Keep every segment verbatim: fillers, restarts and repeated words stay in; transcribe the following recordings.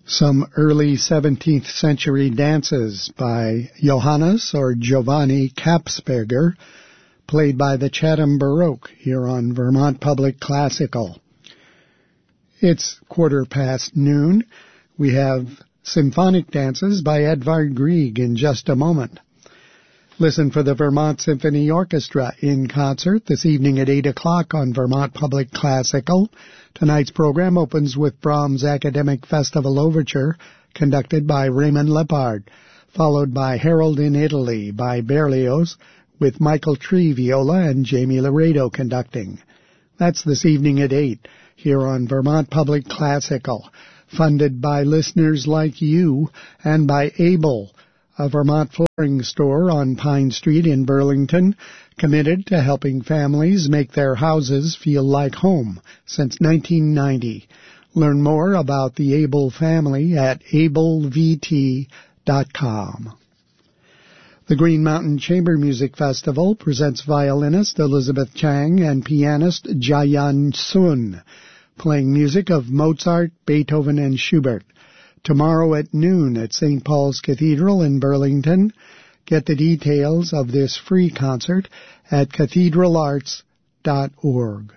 Some early seventeenth century dances by Johannes or Giovanni Kapsberger, played by the Chatham Baroque here on Vermont Public Classical. It's quarter past noon. We have symphonic dances by Edvard Grieg in just a moment. Listen for the Vermont Symphony Orchestra in concert this evening at eight o'clock on Vermont Public Classical. Tonight's program opens with Brahms' Academic Festival Overture, conducted by Raymond Lepard, followed by Harold in Italy by Berlioz, with Michael Tree viola and Jamie Laredo conducting. That's this evening at eight, here on Vermont Public Classical, funded by listeners like you and by Able, a Vermont flooring store on Pine Street in Burlington, committed to helping families make their houses feel like home since nineteen ninety. Learn more about the Able family at able v t dot com. The Green Mountain Chamber Music Festival presents violinist Elizabeth Chang and pianist Jayan Sun, playing music of Mozart, Beethoven, and Schubert. Tomorrow at noon at Saint Paul's Cathedral in Burlington. Get the details of this free concert at cathedral arts dot org.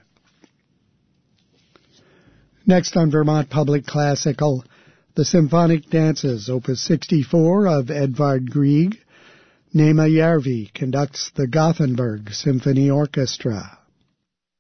Next on Vermont Public Classical, the Symphonic Dances, Opus sixty-four of Edvard Grieg. Nema Järvi conducts the Gothenburg Symphony Orchestra.